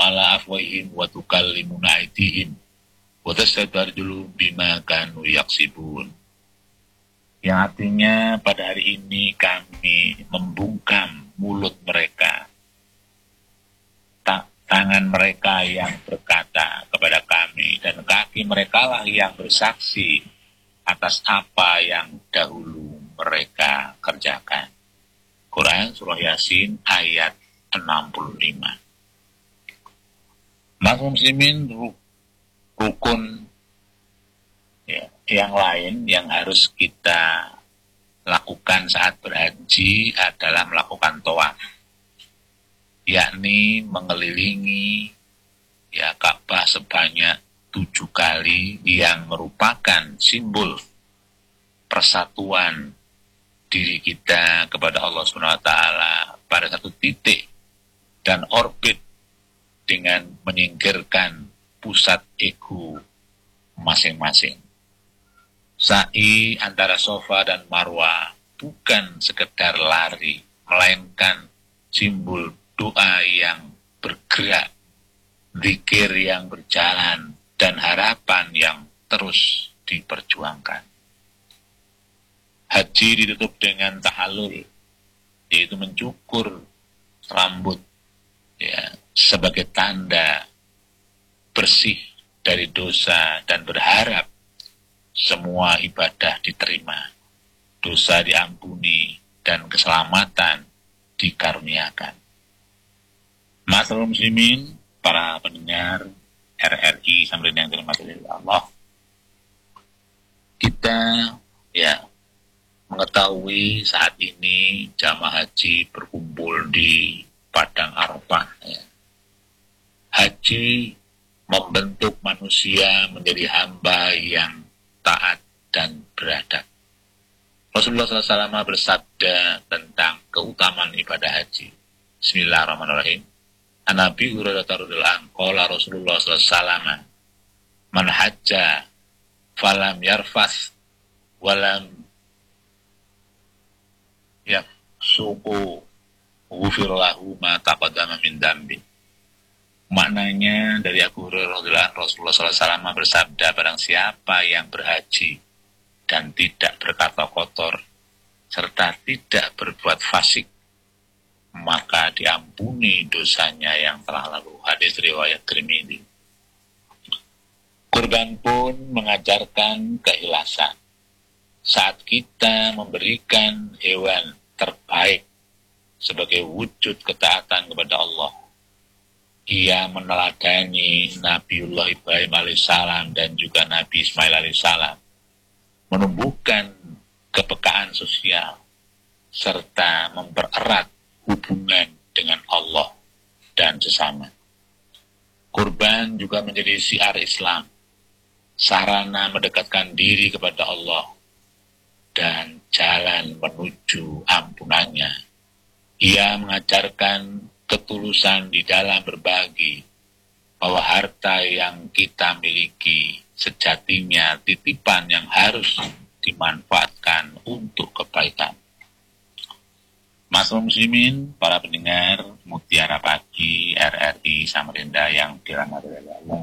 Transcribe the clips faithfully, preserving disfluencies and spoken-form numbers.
ala afwahihim wa tukallimuna aydihim wa tashhadu arjuluhum bima kanu yaksibun. Yang artinya pada hari ini kami membungkam mulut mereka, Ta- tangan mereka yang berkata kepada kami, dan kaki mereka lah yang bersaksi atas apa yang dahulu mereka kerjakan. Quran Surah Yasin ayat enam puluh lima. Mas muslimin, rukun ya, yang lain yang harus kita lakukan saat berhaji adalah melakukan tawaf, yakni mengelilingi ya Ka'bah sebanyak tujuh kali, yang merupakan simbol persatuan diri kita kepada Allah subhanahu wa taala pada satu titik dan orbit, dengan menyingkirkan pusat ego masing-masing. Sa'i antara Safa dan Marwah bukan sekedar lari, melainkan simbol doa yang bergerak, zikir yang berjalan, dan harapan yang terus diperjuangkan. Haji ditutup dengan tahallul, yaitu mencukur rambut ya, sebagai tanda bersih dari dosa dan berharap semua ibadah diterima, dosa diampuni, dan keselamatan dikaruniakan. Masyaallah muslimin, para pendengar R R I Sambil yang dirahmati Allah, kita ya mengetahui saat ini jamaah haji berkumpul di Padang Arafah. Ya. Haji membentuk manusia menjadi hamba yang taat dan beradab. Rasulullah shallallahu alaihi wasallam bersabda tentang keutamaan ibadah haji. Bismillahirrahmanirrahim. An Abi Hurairah radhiyallahu anhu qala Rasulullah sallallahu alaihi wasallam, man hajja falam yarfas walam yafsuqu ghufir lahu ma taqaddama min dambi. Maknanya dari Abu Hurairah radhiyallahu anhu, Rasulullah sallallahu alaihi wasallam bersabda, barang siapa yang berhaji dan tidak berkata kotor serta tidak berbuat fasik, maka diampuni dosanya yang telah lalu. Hadis riwayat Tirmidzi. Kurban pun mengajarkan keikhlasan. Saat kita memberikan hewan terbaik sebagai wujud ketaatan kepada Allah, ia meneladani Nabiullah Ibrahim alaihissalam dan juga Nabi Ismail alaihissalam, menumbuhkan kepekaan sosial serta mempererat hubungan dengan Allah dan sesama. Kurban juga menjadi syiar Islam, sarana mendekatkan diri kepada Allah dan jalan menuju ampunannya. Ia mengajarkan ketulusan di dalam berbagi, bahwa harta yang kita miliki sejatinya titipan yang harus dimanfaatkan untuk kebaikan. Masyaallah muslimin, para pendengar Mutiara Pagi R R I Samarinda yang dirahmati Allah.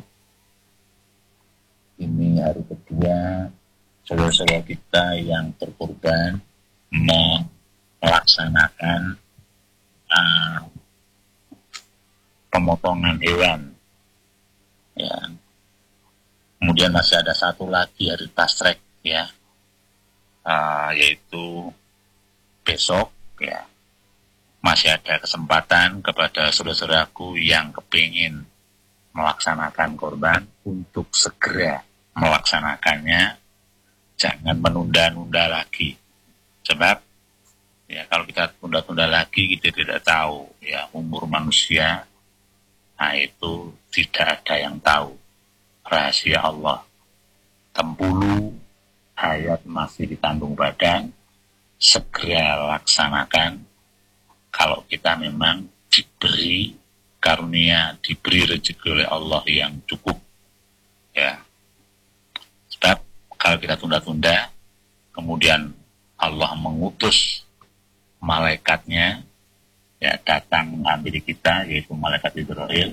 Ini hari kedua saudara-saudara kita yang berkorban melaksanakan uh, pemotongan hewan. Ya. Kemudian masih ada satu lagi hari Tasrek, ya, uh, yaitu besok, ya. Masih ada kesempatan kepada saudara-saudaraku yang kepingin melaksanakan korban untuk segera melaksanakannya, jangan menunda-nunda lagi. Sebab ya kalau kita tunda-tunda lagi, kita tidak tahu ya umur manusia. Nah itu tidak ada yang tahu. Rahasia Allah. Tempulu hayat masih di kandung badan, segera laksanakan. Kalau kita memang diberi karunia, diberi rezeki oleh Allah yang cukup, ya. Sebab kalau kita tunda-tunda, kemudian Allah mengutus malaikatnya, ya, datang mengambil kita, yaitu malaikat Jibril,